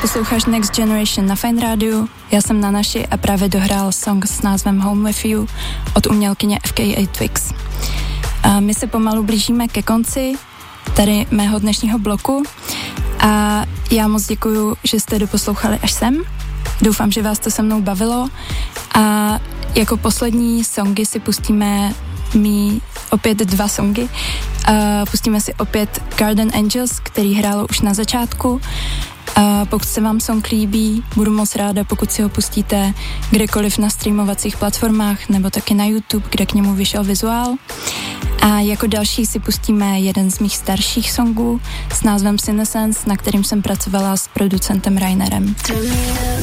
Posloucháš Next Generation na Fine Radio, já jsem Nanaši a právě dohrál song s názvem Home With You od umělkyně FKA Twigs. A my se pomalu blížíme ke konci tady mého dnešního bloku a já moc děkuju, že jste doposlouchali až sem. Doufám, že vás to se mnou bavilo a jako poslední songy si pustíme opět 2 songy. Pustíme si opět Garden Angels, který hrálo už na začátku. Pokud se vám song líbí, budu moc ráda, pokud si ho pustíte kdekoliv na streamovacích platformách nebo taky na YouTube, kde k němu vyšel vizuál. A jako další si pustíme jeden z mých starších songů s názvem Senescence, na kterým jsem pracovala s producentem Rainerem.